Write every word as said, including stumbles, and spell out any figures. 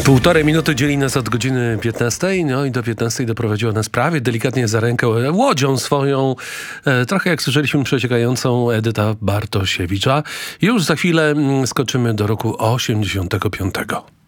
Półtorej minuty dzieli nas od godziny piętnastej, no i do piętnastej doprowadziła nas prawie delikatnie za rękę łodzią swoją, e, trochę jak słyszeliśmy, przeciekającą Edyta Bartosiewicz. A już za chwilę skoczymy do roku osiemdziesiątego piątego.